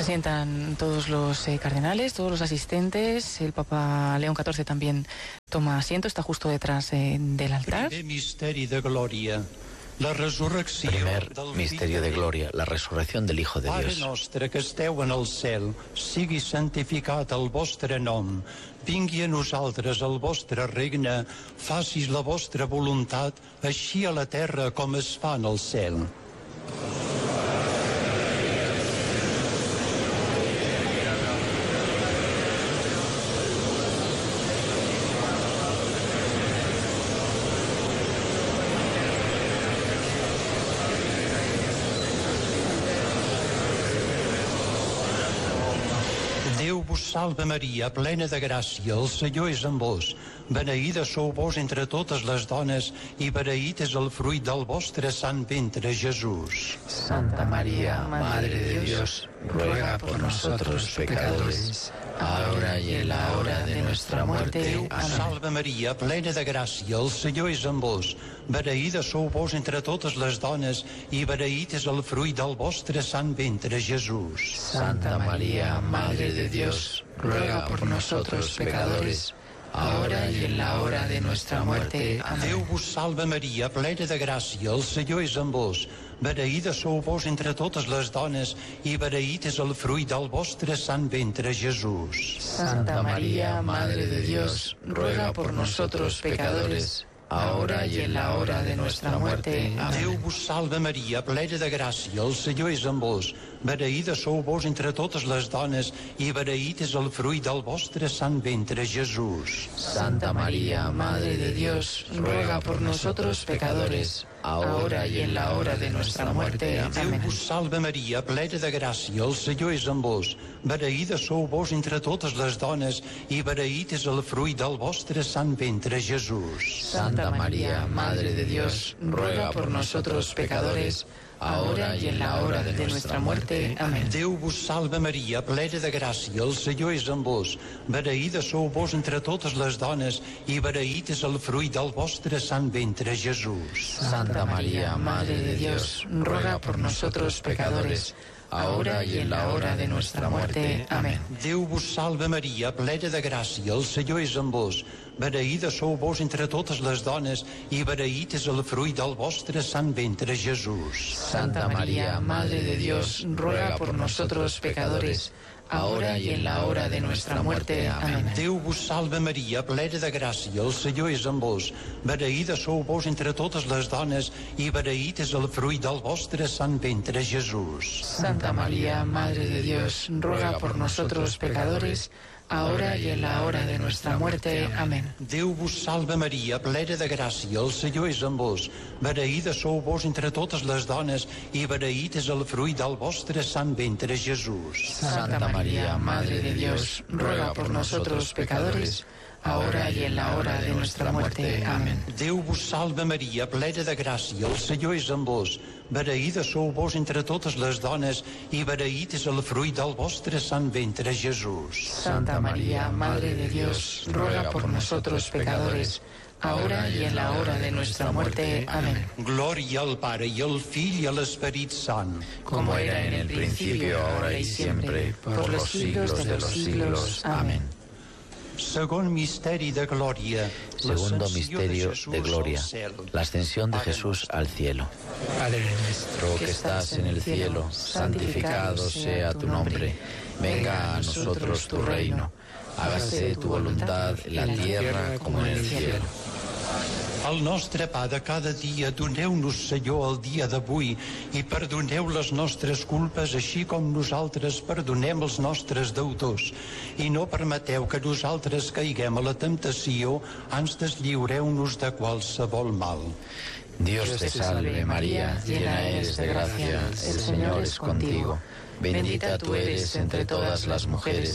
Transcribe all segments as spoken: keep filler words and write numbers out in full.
sientan todos los eh, cardenales, todos los asistentes. El Papa León catorce también toma asiento, está justo detrás eh, del altar. Primer misteri de gloria, la resurrecció. Primer misterio de gloria, la resurrección del Hijo de Pare Dios. nostre que esteu en el cel, sigui santificat el vostre nom. Vingui a nosaltres el vostre regne, facis la vostra voluntat, així a la terra com es fa en el cel. Déu vos salve Maria, plena de gràcia, el Senyor és amb vos. Beneïda sou vos entre totes les dones i beneït és el fruit del vostre sant ventre, Jesús. Santa María, Madre de Dios, ruega por nosotros pecadores, ahora y en la hora de nuestra muerte. Déu vos Amén. salve Maria, plena de gràcia, el Senyor és amb vos. Beneïda sou vos entre totes les dones i beneït és el fruit del vostre sant ventre, Jesús. Santa María, Madre de Dios, ruega por nosotros pecadores, ahora y en la hora de nuestra muerte. Amén. Déu vos salve Maria, plena de gràcia, el Senyor és amb vos. Beneïda sou vos entre totes les dones i beneït és el fruit del vostre sant ventre, Jesús. Santa María, Madre de Dios, ruega por nosotros pecadores, ahora y en la hora de nuestra muerte. Déu Amén. vos salve Maria, plena de gràcia, el Senyor és amb vos. Beneïda sou vos entre totes les dones i beneït és el fruit del vostre sant ventre, Jesús. Santa María, Madre de Dios, ruega por nosotros pecadores, ahora y en la hora de nuestra muerte. Déu Amén. vos salve Maria, plena de gràcia, el Senyor és amb vos. Beneïda sou vos entre totes les dones i beneït és el fruit del vostre sant ventre, Jesús. Santa María, Madre de Dios, ruega por nosotros pecadores, ahora y en la hora de nuestra muerte. Amén. Déu vos salve Maria, plena de gràcia, el Senyor és amb vos. Beneïda sou vos entre totes les dones i beneït és el fruit del vostre sant ventre, Jesús. Santa María, Madre de Dios, ruega por nosotros pecadores, ahora y en la hora de nuestra muerte. Amén. Déu vos salve Maria, plena de gràcia, el Senyor és amb vos. Beneïda sou vos entre totes les dones i beneït és el fruit del vostre sant ventre, Jesús. Santa María, Madre de Dios, ruega por nosotros pecadores, ahora y en la hora de nuestra muerte. Amén. Déu vos salve Maria, plena de gràcia, el Senyor és amb vos. Beneïda sou vos entre totes les dones i beneït és el fruit del vostre sant ventre, Jesús. Santa María, Madre de Dios, ruega por nosotros pecadores, ahora y en la hora de nuestra muerte. Amén. Déu vos salve Maria, plena de gràcia, el Senyor és amb vos. Beneïda sou vos entre totes les dones i beneït és el fruit del vostre sant ventre, Jesús. Santa María, Madre de Dios, ruega por nosotros pecadores, ahora y en la hora de nuestra muerte. Amén. Déu vos salve Maria, plena de gràcia, el Senyor és amb vos. Beneïda sou vos entre totes les dones i beneït és el fruit del vostre sant ventre, Jesús. Santa María, Madre de Dios, ruega por nosotros pecadores, ahora y en la hora de nuestra muerte. Amén. Glòria al Pare i al Fill i a l'Esperit Sant. Como era en el principio, ahora y siempre, por los siglos de los siglos. Amén. Segon misteri de glòria. Segundo misterio de gloria, la ascensión de Jesús al cielo. Padre nuestro, Que estás en el cielo, santificado sea tu nombre. Venga a nosotros tu reino. Hágase tu voluntad en la tierra como en el cielo. El nostre pa de cada dia doneu-nos, Senyor, el dia d'avui i perdoneu les nostres culpes així com nosaltres perdonem els nostres deutors. I no permeteu que nosaltres caiguem a la temptació, ans deslliureu-nos de qualsevol mal. Dios te salve María, llena eres de gracia, el Señor es contigo. Bendita tú eres entre todas las mujeres,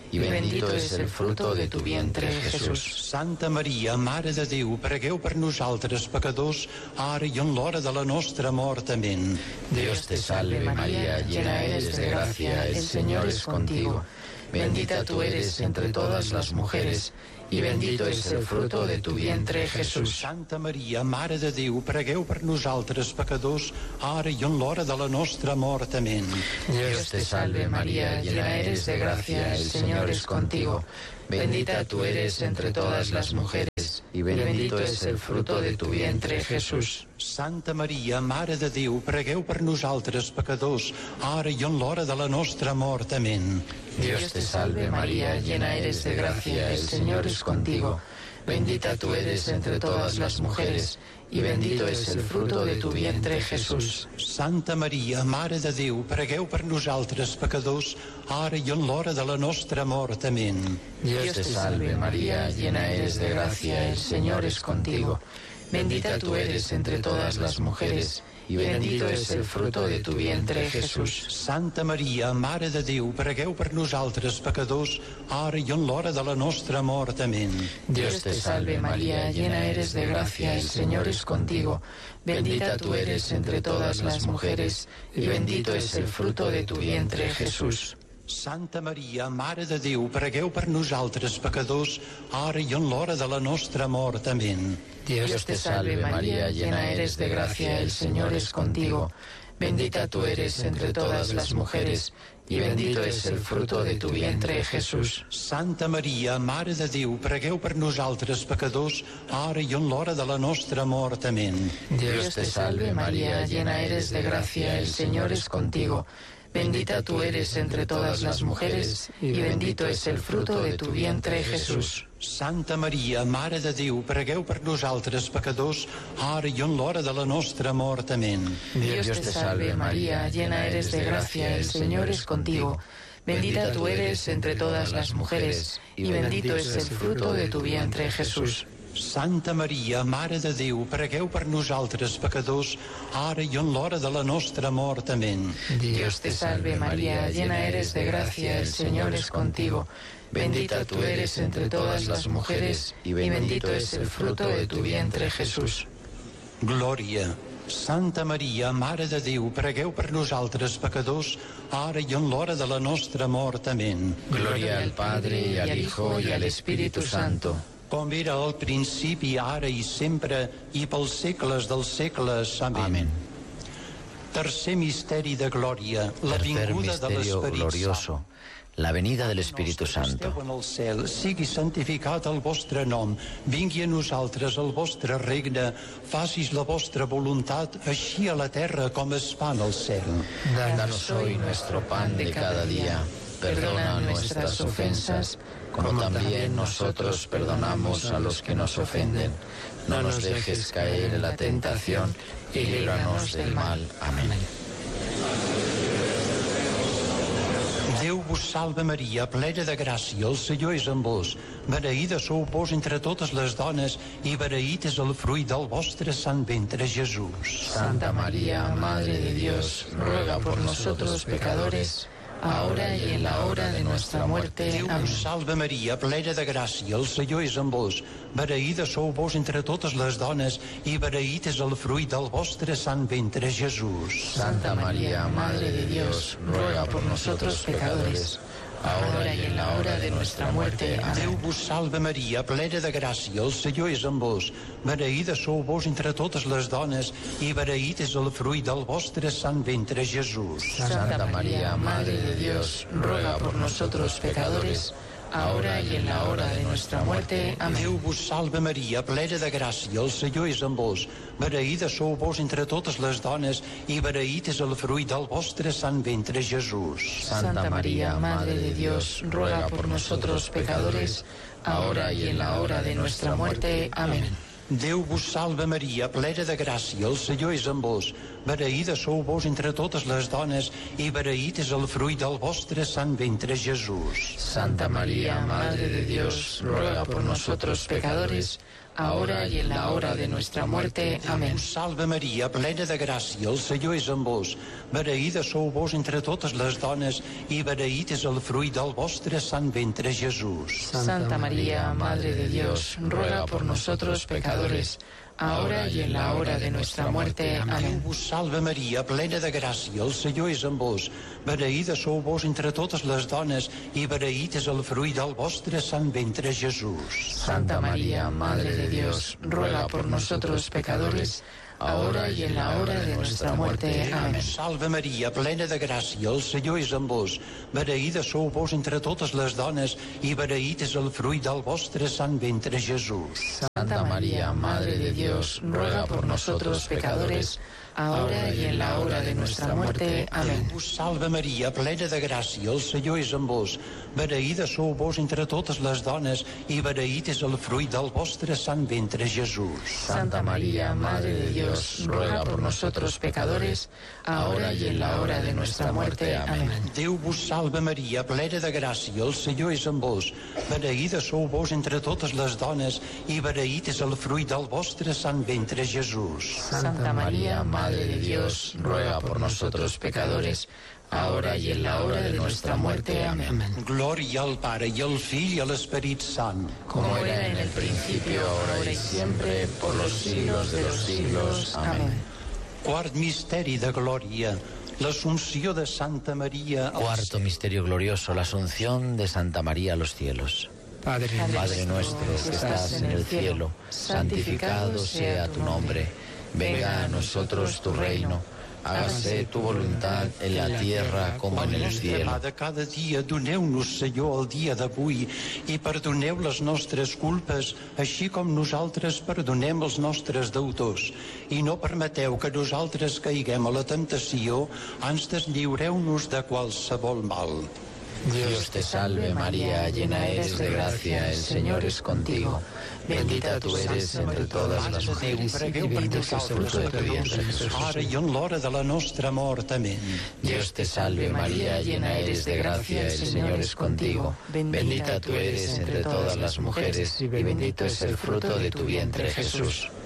y bendito es el fruto de tu vientre, Jesús. Santa Maria, Mare de Déu, pregueu per nosaltres pecadors, ara i en l'hora de la nostra mort. Amén. Dios te salve María, llena eres de gracia, el Señor es contigo. Bendita tú eres entre todas las mujeres, y bendito es el fruto de tu vientre, Jesús. Santa Maria, Mare de Déu, pregueu per nosaltres pecadors, ara i en l'hora de la nostra mort. Amén. Dios te salve María, llena eres de gracia, el Señor es contigo. Bendita tú eres entre todas las mujeres, y bendito es el fruto de tu vientre, Jesús. Santa Maria, Mare de Déu, pregueu per nosaltres pecadors, ara i en l'hora de la nostra mort. Amén. Dios te salve María, llena eres de gracia, el Señor es contigo. Bendita tú eres entre todas las mujeres, y bendito es el fruto de tu vientre, Jesús. Santa Maria, Mare de Déu, pregueu per nosaltres pecadors, ara i en l'hora de la nostra mort. Amén. Dios te salve María, llena eres de gracia, el Señor es contigo. Bendita tú eres entre todas las mujeres, y bendito es el fruto de tu vientre, Jesús. Santa Maria, Mare de Déu, pregueu per nosaltres pecadors, ara i en l'hora de la nostra mort. Amén. Dios te salve María, llena eres de gracia, el Señor es contigo. Bendita tú eres entre todas las mujeres, y bendito es el fruto de tu vientre, Jesús. Santa Maria, Mare de Déu, pregueu per nosaltres pecadors, ara i en l'hora de la nostra mort. Amén. Dios te salve María, llena eres de gracia, el Señor es contigo. Bendita tú eres entre todas las mujeres, y bendito es el fruto de tu vientre, Jesús. Santa Maria, Mare de Déu, pregueu per nosaltres pecadors, ara i en l'hora de la nostra mort. Amén. Dios te salve María, llena eres de gracia, el Señor es contigo. Bendita tú eres entre todas las mujeres, y bendito es el fruto de tu vientre, Jesús. Santa Maria, Mare de Déu, pregueu per nosaltres pecadors, ara i en l'hora de la nostra mort. Amén. Dios te salve María, llena eres de gracia, el Señor es contigo. Bendita tú eres entre todas las mujeres, y bendito es el fruto de tu vientre, Jesús. Santa Maria, Mare de Déu, pregueu per nosaltres pecadors, ara i en l'hora de la nostra mort. Amén. Dios te salve María, llena eres de gracia, el Señor es contigo. Bendita tú eres entre todas las mujeres, y bendito es el fruto de tu vientre, Jesús. Glòria. Santa Maria, Mare de Déu, pregueu per nosaltres pecadors, ara i en l'hora de la nostra mort. Amén. Gloria al Padre, y al Hijo, y al Espíritu Santo. Com era al principi, ara i sempre, i pels segles dels segles. Amén. Amén. Tercer misteri de glòria, la Tercer vinguda de misterio l'Esperit glorioso, Sant. la venida del Espíritu Santo. Esteu en el cel, sigui santificat el vostre nom, vingui a nosaltres el vostre regne, facis la vostra voluntat, així a la terra com es fa en el cel. Danos hoy nuestro pan de cada día. Perdona nuestras ofensas, como también nosotros perdonamos a los que nos ofenden. No nos dejes caer en la tentación y líbranos del mal. Amén. Déu vos salve Maria, plena de gràcia, el Senyor és amb vos. Beneïda sou vos entre totes les dones, i beneït és el fruit del vostre sant ventre, Jesús. Santa María, Madre de Dios, ruega por nosotros pecadores, ahora y en la hora de nuestra muerte. Déu Amén. vos salve Maria, plena de gràcia, el Senyor és amb vos. Beneïda sou vos entre totes les dones, i beneït és el fruit del vostre sant ventre, Jesús. Santa María, Madre de Dios, ruega por nosotros pecadores, ahora y en la hora de nuestra muerte. Déu Amén. vos salve Maria, plena de gràcia, el Senyor és amb vos. Beneïda sou vos entre totes les dones, i beneït és el fruit del vostre sant ventre, Jesús. Santa María, Madre de Dios, ruega por nosotros pecadores, ahora y en la hora de nuestra muerte. Amén. Déu vos salve Maria, plena de gràcia, el Senyor és amb vos. Beneïda sou vos entre totes les dones, i beneït és el fruit del vostre sant ventre, Jesús. Santa María, Madre de Dios, ruega por nosotros pecadores, ahora y en la hora de nuestra muerte. Amén. Déu vos salve Maria, plena de gràcia, el Senyor és amb vos. Beneïda sou vos entre totes les dones, i beneït és el fruit del vostre sant ventre, Jesús. Santa María, Madre de Dios, ruega por nosotros pecadores, ahora y en la hora de nuestra muerte. Amén. Salve Maria, plena de gràcia, el Senyor és amb vos. Beneïda sou vos entre totes les dones i beneït és el fruit del vostre sant ventre, Jesús. Santa María, Madre de Dios, ruega por nosotros pecadores, ahora y en la hora de nuestra muerte. Amén. Déu vos salve Maria, plena de gràcia, el Senyor és amb vos. Beneïda sou vos entre totes les dones i beneït és el fruit del vostre sant ventre, Jesús. Santa María, Madre de Dios, ruega por nosotros pecadores, ahora y en la hora de nuestra muerte. Amén. Salve Maria, plena de gràcia, el Senyor és amb vos. Beneïda sou vos entre totes les dones i beneït és el fruit del vostre sant ventre, Jesús. Santa María, Madre de Dios, ruega por nosotros pecadores, ahora y en la hora de nuestra muerte. Amén. Déu vos salve Maria, plena de gràcia, el Senyor és amb vos. Beneïda sou vos entre totes les dones i beneït és el fruit del vostre sant ventre, Jesús. Santa María, Madre de Dios, ruega por nosotros pecadores, ahora y en la hora de nuestra muerte. Amén. Déu vos salve Maria, plena de gràcia, el Senyor és amb vos. Beneïda sou vos entre totes les dones i beneït és el fruit del vostre sant ventre, Jesús. Santa María, Madre de Dios, ruega por nosotros pecadores, ahora y en la hora de nuestra muerte. Amén. Glòria al Pare i al Fill i a l'Esperit Sant, como era en el principio, ahora y siempre, por los siglos de los siglos. Amén. Quart misteri de glòria, l'Assumpció de Santa Maria. Cuarto misterio glorioso, la Asunción de Santa María a los cielos. Padre, Padre nuestro que estás en el cielo, santificado sea tu nombre. Venga a nosotros tu reino. Hágase tu voluntad en la tierra como en el cielo. De cada dia doneu-nos, Senyor, el dia d'avui i perdoneu les nostres culpes, així com nosaltres perdonem els nostres deutors. I no permeteu que nosaltres caiguem a la tentació, ans deslliureu-nos de qualsevol mal. Dios te salve María, llena eres de gracia, el Señor es contigo. Bendita tú eres entre todas las mujeres y bendito es el fruto de tu vientre, Jesús. Ara i en l'hora de la nostra mort. Amén. Dios te salve María, llena eres de gracia, el Señor es contigo. Bendita tú eres entre todas las mujeres y bendito es el fruto de tu vientre, Jesús.